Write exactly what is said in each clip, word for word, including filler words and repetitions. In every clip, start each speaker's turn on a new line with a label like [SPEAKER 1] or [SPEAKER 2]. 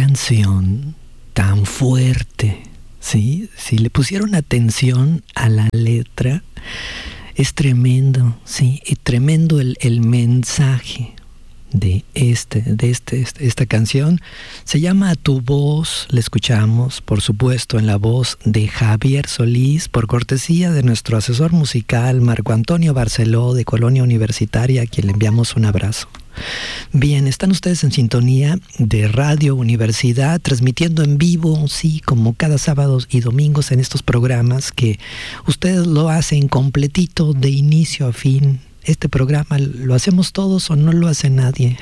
[SPEAKER 1] canción tan fuerte, ¿sí? Si le pusieron atención a la letra, es tremendo, ¿sí? Y tremendo el, el mensaje de este, de este, este, esta canción. Se llama A Tu Voz. La escuchamos, por supuesto, en la voz de Javier Solís, por cortesía de nuestro asesor musical Marco Antonio Barceló, de Colonia Universitaria, a quien le enviamos un abrazo. Bien, están ustedes en sintonía de Radio Universidad, transmitiendo en vivo, sí, como cada sábado y domingos en estos programas que ustedes lo hacen completito de inicio a fin. Este programa lo hacemos todos o no lo hace nadie.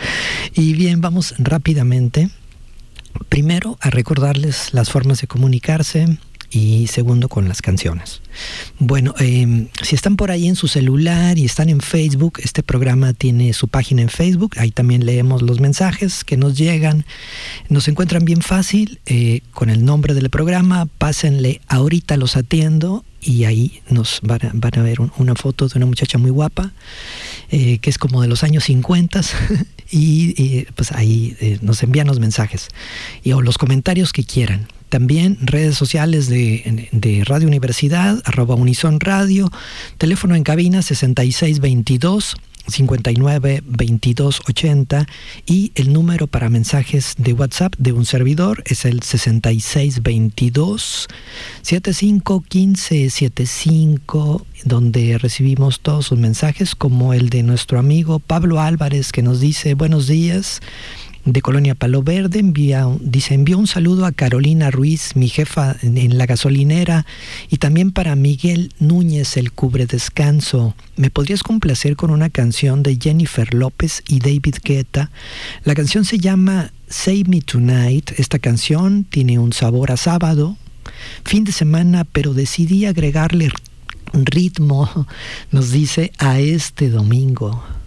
[SPEAKER 1] Y bien, vamos rápidamente. Primero, a recordarles las formas de comunicarse. Y segundo, con las canciones. Bueno, eh, si están por ahí en su celular y están en Facebook, este programa tiene su página en Facebook. Ahí también leemos los mensajes que nos llegan. Nos encuentran bien fácil eh, con el nombre del programa. Pásenle Ahorita Los Atiendo. Y ahí nos van a, van a ver un, una foto de una muchacha muy guapa, eh, que es como de los años cincuenta, y, y pues ahí eh, nos envían los mensajes y o los comentarios que quieran. También redes sociales de, de Radio Universidad, arroba Unison Radio, teléfono en cabina sesenta y seis veintidós, cincuenta y nueve veintidós ochenta, y el número para mensajes de WhatsApp de un servidor es el sesenta y seis veintidós, setenta y cinco quince setenta y cinco, donde recibimos todos sus mensajes, como el de nuestro amigo Pablo Álvarez, que nos dice: buenos días, de Colonia Palo Verde, envía, dice, envió un saludo a Carolina Ruiz, mi jefa en, en la gasolinera, y también para Miguel Núñez, el cubre descanso. ¿Me podrías complacer con una canción de Jennifer López y David Guetta? La canción se llama Save Me Tonight. Esta canción tiene un sabor a sábado, fin de semana, pero decidí agregarle ritmo, nos dice, a este domingo.